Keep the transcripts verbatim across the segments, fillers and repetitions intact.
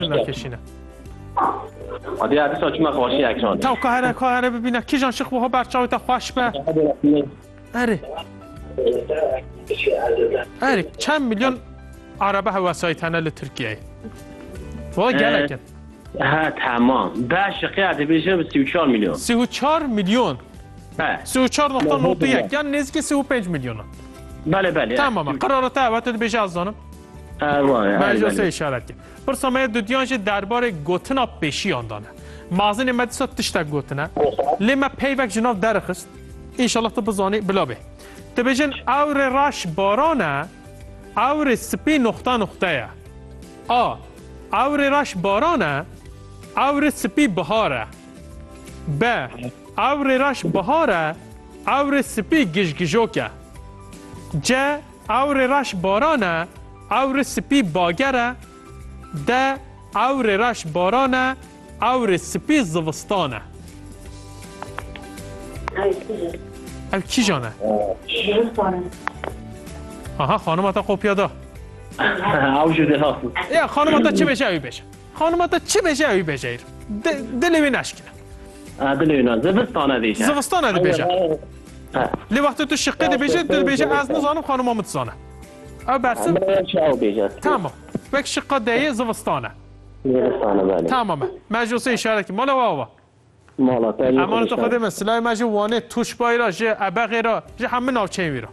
نکشینه آدی عدی ساچ ما خواشی اکران تا کهره کهره ببینه کی جان شخ وها برچاوی تا خوش به اره اره چند میلیون عربه هواسای تنل ترکیه وای گلکن ها تمام باش قاعد بيجي سی و چهار میلیون سی و چهار میلیون ها سی و چهار نقطه نقطه یک یعنی نزدیک سی و پنج میلیون بله بله تمام قرارات وقت بیش از دانم مجلس اشاره کرد پرسامه دودیانش درباره گوتنا پیشی آندانه مازن مدرسه تشتک گوتنا لما پیوک جناب درخست ان شاء الله تو بزانی بلا به تبجن اور راش بارانه اور سپی نقطه نقطه آ اور راش بارانه اور سپی بهاره ب اور راش بهاره اور سپی گشگشوکه ج اور راش بارانه اور سپی باگره ده اور راش بارانه اور سپی زوستانه او کی جانه؟ آها خانم تا خوب پیاده او شده هست یا خانم تا چی بشه اوی بشه خانم تا چی بشه اوی بشه دلوی نشکنه دلوی نه زوستانه دیشه زوستانه دی بشه لی وقتی تو شقه دی بشه دل بشه از نزانم خانم آمد زانه او برسم تمام بک شقه دیه زوستانه زوستانه بله تمامه مجلس اشاره که مالا واوا مالا اما تو خود مثلا مجو وانه توش بایرا جه ابغه را جه همه ناوچه میرا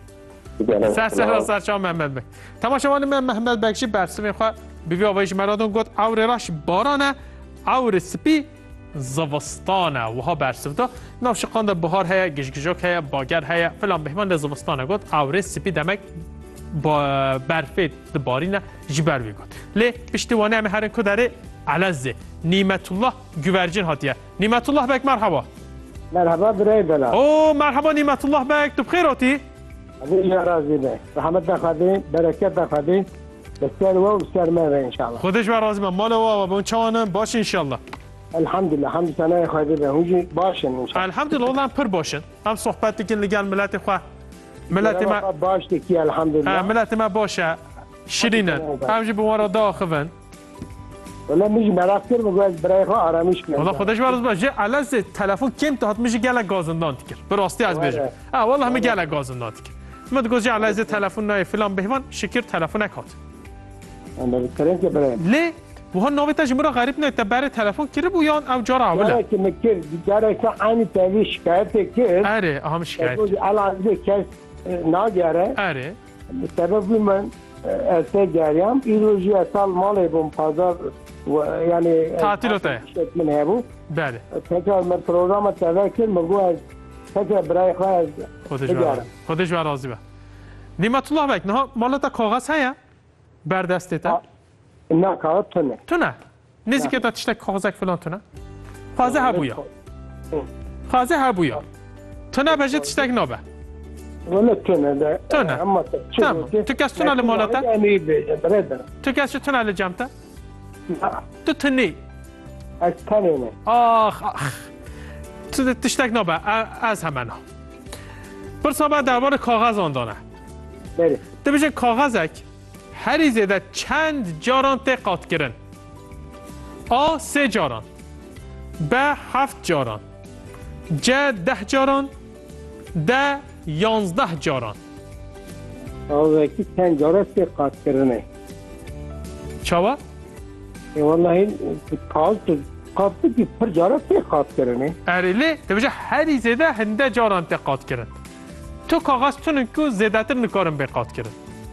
سر سر سر شام محمد بک تماشاوان من محمد بکشی برسم خو بیبی آوایش مرادون گفت اور راش بارانه اور سپی زوستانه وها برسم تا نافشقان در بهار هیا گشگشوک هیا باگر هیا فلان بهمان زوستانه گفت اور سپی دمک با برفه بارینه جبر بگود لی پشتوانه همه هرین کداره علزه نعمت الله güvercin هاتیه نعمت الله بك مرحبا مرحبا برای بلا اوه مرحبا نعمت الله بك تو بخير هاتي يا راضي بك رحمت دخدين بركات دخدين بسر و بسر ما ان شاء الله خودش بر راضی من مال و بون چوانم باش ان شاء الله الحمد لله حمد سنه خواهی به هوجی باشن ان شاء الله الحمد لله والله پر باشن هم صحبت کن لگل ملت خو ملت ما باش کی الحمد لله ملت ما باشه شیرینه همجی به ما را داخون ولی میشه مراکتر بگوید برای خوا آرامیش کنید والله خودش برز باشه علز تلفن کم تا هات میشه گله گازندان تکر براستی از بیجه اه والله همه گله گازندان تکر مد گوزی علز تلفن نای فلان بهوان شکر تلفن نکات انا بتكلم که برای لی وها نوبت جمهور غریب نه تبر تلفن کره بو یان او جارا اوله جاره که مکر جاره که عینی تاوی شکایت کرد اره اهم شکایت الان کس ناگره اره سبب من ارسه جاریم ایروژی سال مال بوم پازار یعنی تعطیلاته من هبو بله تکرار من پروگرام تذکر مگو از تکرار برای خواهد خودش بر خودش بر راضی به نعمت الله بک نه مالت کاغذ هیا بر دستت نه کاغذ تو نه تو نه نیزی که تا کاغذک فلان تو نه خوازه هبویا خوازه هبویا تو نه بجه تشتک نابه ولا تو نه تو نه اما تمام تو کس تو نه مالتا تو کس تو نه جمتا تو تنی از تنی نه آخ آخ تو تشتک نابه از همه نه برسا بعد درباره کاغذ آن دانه بله تو بجه کاغذک هری زیده چند جاران تقاط کرن آ سه جاران ب هفت جاران ج ده جاران د یانزده جاران کاغذکی چند جاران تقاط کرنه چاوا؟ والله کاغذ قاطی که پر جاران تقاط کرنه اریلی تو بجه هری زیده هنده جاران تقاط کرن تو کاغذ تونن که زیده تر نکارم بقاط کرن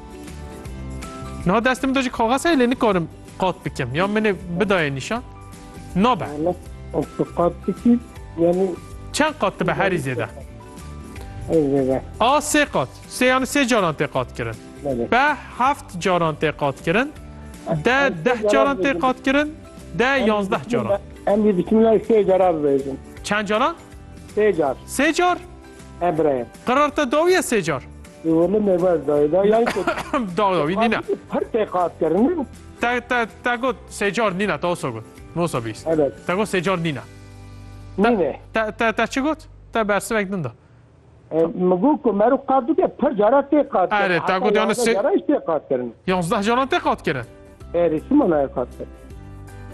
نه دستم داشتی کاغذ هایی نکارم قاط بکم یا من بدای نشان نابه قاطی که یعنی چند قاط به هری زیده زیده آ سه قاط سه یعنی سه جاران تقاط کرن به هفت جاران تقاط کرن ده ده جاران تقاط کرن ده یانزده جاران امی بسم الله سه جاران بزن چند جاران؟ سه جار سه جار؟ ابراهیم قرار تا داویه سه جار ولی میباز دایدا یعنی داوی نینا پر تقاط کرنه تا تا تا گفت سه جار نینا تا اوسا گفت موسا بیست تا گفت سه جار نینا نینه تا تا تا چی گفت؟ تا برسه بک دنده مگو که مرو قاطی که پر جاران تقاط اره تا گفت یعنی سه جاران تقاط کرنه یانزده جاران تقاط کرن اره سی منای قاط کرنه